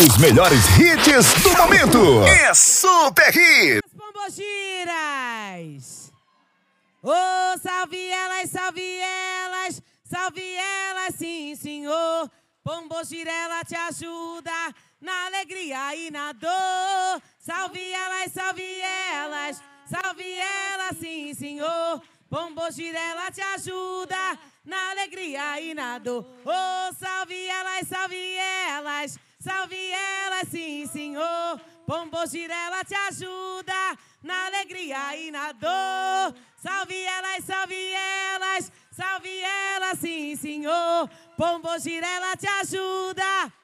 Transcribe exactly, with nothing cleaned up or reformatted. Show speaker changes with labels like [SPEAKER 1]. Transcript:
[SPEAKER 1] Os melhores hits do momento. É Super Hits.
[SPEAKER 2] Pombogiras. Oh, salve elas, salve elas, salve elas, sim, senhor. Pombogira, ela te ajuda na alegria e na dor. Salve elas, salve elas, salve elas, sim, senhor. Pombogira, ela te ajuda na alegria e na dor. Oh, salve elas, salve elas, salve elas, sim, senhor. Pombogira, ela te ajuda na alegria e na dor. Salve elas, salve elas, salve elas, sim, senhor. Pombogira, ela te ajuda